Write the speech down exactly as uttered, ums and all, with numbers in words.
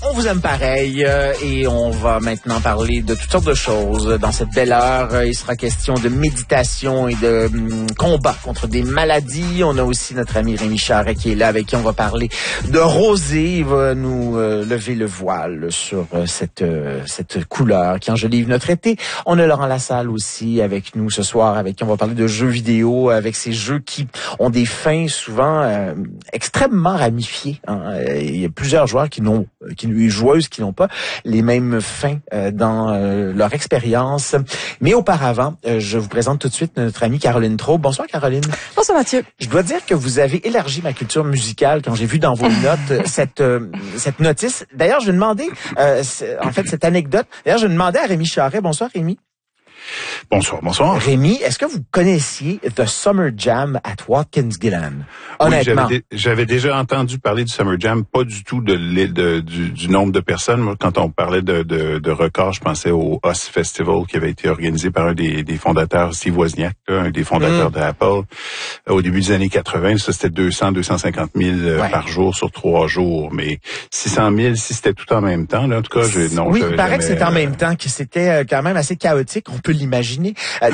On vous aime pareil euh, et on va maintenant parler de toutes sortes de choses. Dans cette belle heure, euh, il sera question de méditation et de hum, combat contre des maladies. On a aussi notre ami Rémi Charret qui est là, avec qui on va parler de rosée. Il va nous euh, lever le voile sur euh, cette euh, cette couleur qui enjolive notre été. On a Laurent Lassalle aussi avec nous ce soir, avec qui on va parler de jeux vidéo, avec ces jeux qui ont des fins souvent euh, extrêmement ramifiées. Hein. Il y a plusieurs joueurs qui n'ont qui joueuses qui n'ont pas les mêmes fins euh, dans euh, leur expérience. Mais auparavant, euh, je vous présente tout de suite notre amie Caroline Traub. Bonsoir Caroline. Bonsoir Mathieu. Je dois dire que vous avez élargi ma culture musicale quand j'ai vu dans vos notes cette euh, cette notice. D'ailleurs, je vais demander, euh, en fait, cette anecdote. D'ailleurs, je demandais à Rémi Charret. Bonsoir Rémi. Bonsoir, bonsoir. Rémi, est-ce que vous connaissiez The Summer Jam at Watkins Glen? Honnêtement. Oui, j'avais, j'avais déjà entendu parler du Summer Jam, pas du tout de, de, du, du nombre de personnes. Moi, quand on parlait de, de, de records, je pensais au O S Festival qui avait été organisé par un des, des fondateurs, Steve Wozniak, là, un des fondateurs mm. d'Apple, au début des années quatre-vingts. Ça, c'était deux cents, deux cent cinquante mille ouais. par jour sur trois jours. Mais six cent mille, si c'était tout en même temps, là, en tout cas, j'ai, non. Oui, il paraît jamais, que c'était en même temps, que c'était quand même assez chaotique. On peut l'imaginer.